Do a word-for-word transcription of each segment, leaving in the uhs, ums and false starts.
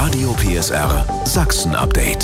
Radio P S R Sachsen-Update.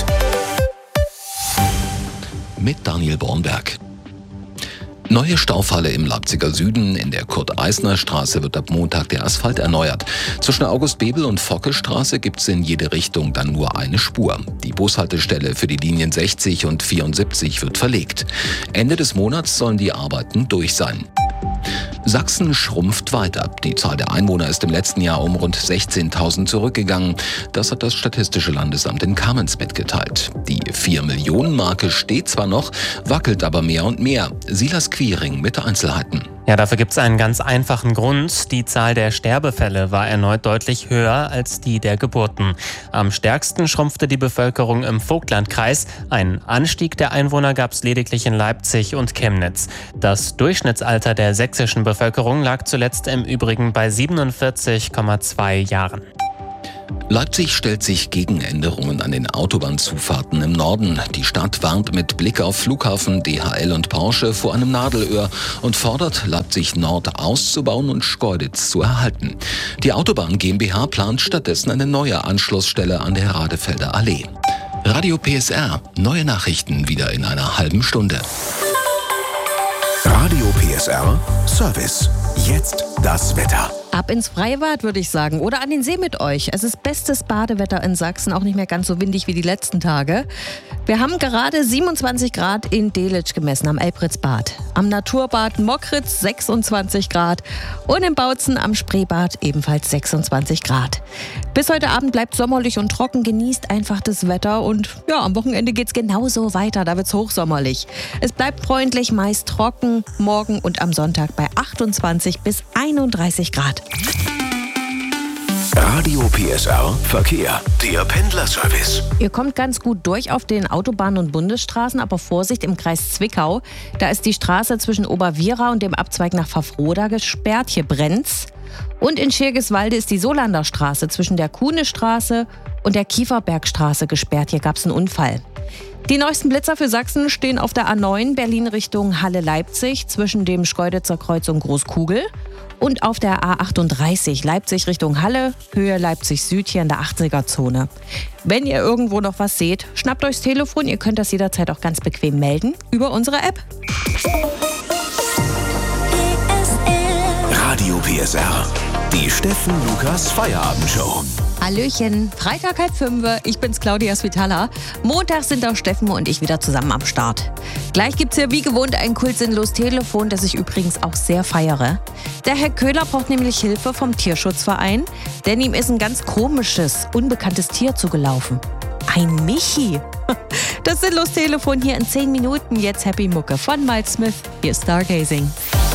Mit Daniel Bornberg. Neue Staufalle im Leipziger Süden. In der Kurt-Eisner-Straße wird ab Montag der Asphalt erneuert. Zwischen August-Bebel und Focke-Straße gibt es in jede Richtung dann nur eine Spur. Die Bushaltestelle für die Linien sechzig und vierundsiebzig wird verlegt. Ende des Monats sollen die Arbeiten durch sein. Sachsen schrumpft weiter. Die Zahl der Einwohner ist im letzten Jahr um rund sechzehntausend zurückgegangen. Das hat das Statistische Landesamt in Kamenz mitgeteilt. Die vier-Millionen-Marke steht zwar noch, wackelt aber mehr und mehr. Silas Quiring mit Einzelheiten. Ja, dafür gibt es einen ganz einfachen Grund. Die Zahl der Sterbefälle war erneut deutlich höher als die der Geburten. Am stärksten schrumpfte die Bevölkerung im Vogtlandkreis. Einen Anstieg der Einwohner gab es lediglich in Leipzig und Chemnitz. Das Durchschnittsalter der sächsischen Bevölkerung lag zuletzt im Übrigen bei siebenundvierzig Komma zwei Jahren. Leipzig stellt sich gegen Änderungen an den Autobahnzufahrten im Norden. Die Stadt warnt mit Blick auf Flughafen, D H L und Porsche vor einem Nadelöhr und fordert, Leipzig Nord auszubauen und Schkeuditz zu erhalten. Die Autobahn GmbH plant stattdessen eine neue Anschlussstelle an der Radefelder Allee. Radio P S R, neue Nachrichten wieder in einer halben Stunde. Radio P S R Service. Jetzt das Wetter. Ab ins Freibad, würde ich sagen. Oder an den See mit euch. Es ist bestes Badewetter in Sachsen, auch nicht mehr ganz so windig wie die letzten Tage. Wir haben gerade siebenundzwanzig Grad in Delitzsch gemessen, am Elbritzbad. Am Naturbad Mockritz sechsundzwanzig Grad und im Bautzen am Spreebad ebenfalls sechsundzwanzig Grad. Bis heute Abend bleibt sommerlich und trocken, genießt einfach das Wetter und ja, am Wochenende geht's genauso weiter, da wird's hochsommerlich. Es bleibt freundlich, meist trocken, morgen und am Sonntag bei achtundzwanzig bis einunddreißig Grad. Radio P S R Verkehr, der Pendlerservice. Ihr kommt ganz gut durch auf den Autobahnen und Bundesstraßen, aber Vorsicht im Kreis Zwickau. Da ist die Straße zwischen Oberwiera und dem Abzweig nach Pfaffroda gesperrt. Hier brennt's. Und in Schirgiswalde ist die Solander Straße zwischen der Kuhnestraße und der Kieferbergstraße gesperrt. Hier gab's einen Unfall. Die neuesten Blitzer für Sachsen stehen auf der A neun Berlin Richtung Halle-Leipzig zwischen dem Schkeuditzer Kreuz und Großkugel. Und auf der A achtunddreißig Leipzig Richtung Halle, Höhe Leipzig Süd hier in der achtziger-Zone. Wenn ihr irgendwo noch was seht, schnappt euch das Telefon. Ihr könnt das jederzeit auch ganz bequem melden über unsere App. Radio P S R, die Steffen Lukas Feierabendshow. Hallöchen, Freitag halb fünf, ich bin's Claudia Svitala. Montag sind auch Steffen und ich wieder zusammen am Start. Gleich gibt's hier wie gewohnt ein kultsinnlos Telefon, das ich übrigens auch sehr feiere. Der Herr Köhler braucht nämlich Hilfe vom Tierschutzverein, denn ihm ist ein ganz komisches, unbekanntes Tier zugelaufen. Ein Michi. Das sinnlos Telefon hier in zehn Minuten. Jetzt Happy Mucke von Miles Smith. Hier Stargazing.